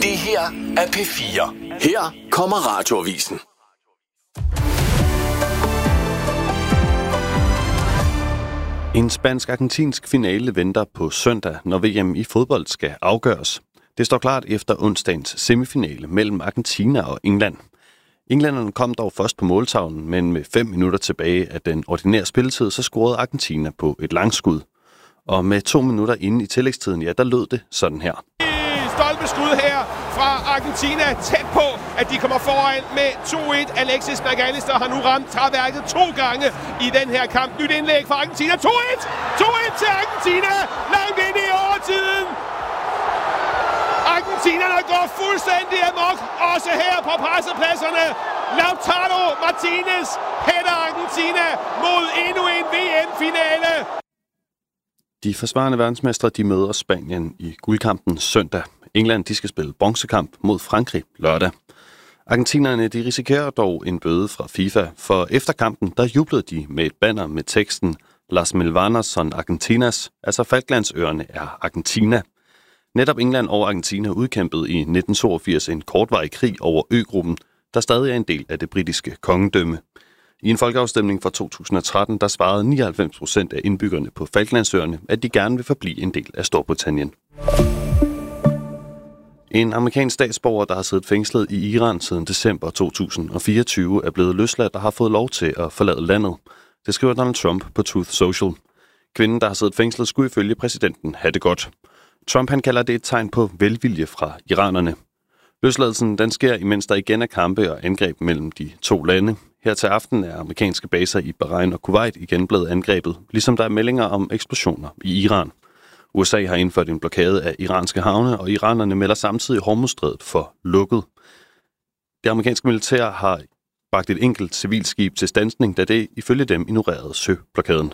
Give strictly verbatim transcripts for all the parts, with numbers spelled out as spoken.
Det her er P fire. Her kommer Radioavisen. En spansk-argentinsk finale venter på søndag, når V M i fodbold skal afgøres. Det står klart efter onsdagens semifinale mellem Argentina og England. Englænderne kom dog først på måltavlen, men med fem minutter tilbage af den ordinære spilletid, så scorede Argentina på et langskud. Og med to minutter inde i tillægstiden, ja, der lød det sådan her. Stolpeskud her fra Argentina, tæt på, at de kommer foran med to et. Alexis McAllister har nu ramt træværket to gange i den her kamp. Nyt indlæg fra Argentina. to et! to et til Argentina! Langt ind i overtiden! Argentinerne går fuldstændig amok, også her på pressepladserne. Lautaro Martinez hætter Argentina mod endnu en V M-finale. De forsvarende verdensmestre, de møder Spanien i guldkampen søndag. England, de skal spille bronzekamp mod Frankrig lørdag. Argentinerne, de risikerer dog en bøde fra FIFA, for efter kampen, der jublede de med et banner med teksten Las Malvinas son Argentinas, altså Falklandsøerne er Argentina. Netop England og Argentina udkæmpede i nitten toogfirs en kortvarig krig over øgruppen, der stadig er en del af det britiske kongedømme. I en folkeafstemning fra to tusind og tretten, der svarede nioghalvfems procent af indbyggerne på Falklandsøerne, at de gerne vil forblive en del af Storbritannien. En amerikansk statsborger, der har siddet fængslet i Iran siden december to tusind og fireogtyve, er blevet løsladt og har fået lov til at forlade landet. Det skriver Donald Trump på Truth Social. Kvinden, der har siddet fængslet, skulle ifølge præsidenten have det godt. Trump han kalder det et tegn på velvilje fra iranerne. Løsladelsen den sker, imens der igen er kampe og angreb mellem de to lande. Her til aften er amerikanske baser i Bahrain og Kuwait igen blevet angrebet, ligesom der er meldinger om eksplosioner i Iran. U S A har indført en blokade af iranske havne, og iranerne melder samtidig Hormuzstrædet for lukket. Det amerikanske militær har bragt et enkelt civilskib til standsning, da det ifølge dem ignorerede søblokaden.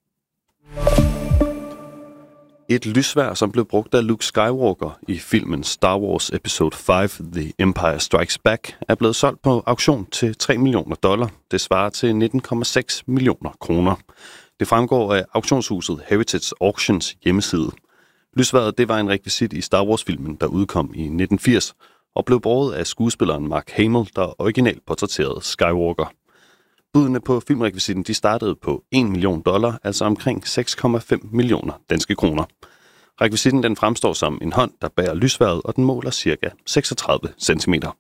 Et lysvær, som blev brugt af Luke Skywalker i filmen Star Wars Episode fem, The Empire Strikes Back, er blevet solgt på auktion til tre millioner dollar. Det svarer til nitten komma seks millioner kroner. Det fremgår af auktionshuset Heritage Auctions hjemmeside. Lysværet det var en rekvisit i Star Wars-filmen, der udkom i nitten firs, og blev båret af skuespilleren Mark Hamill, der originalt portrætterede Skywalker. Budene på filmrekvisitten de startede på en million dollar, altså omkring seks komma fem millioner danske kroner. Rekvisitten den fremstår som en hånd, der bærer lysværet, og den måler ca. seksogtredive centimeter.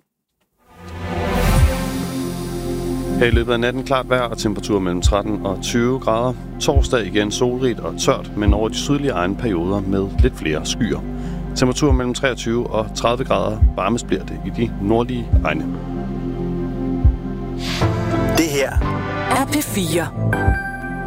Her i løbet af natten klart vejr og temperatur mellem tretten og tyve grader. Torsdag igen solrigt og tørt, men over de sydlige egne perioder med lidt flere skyer. Temperatur mellem treogtyve og tredive grader. Varmest bliver det i de nordlige egne. Det her er P fire.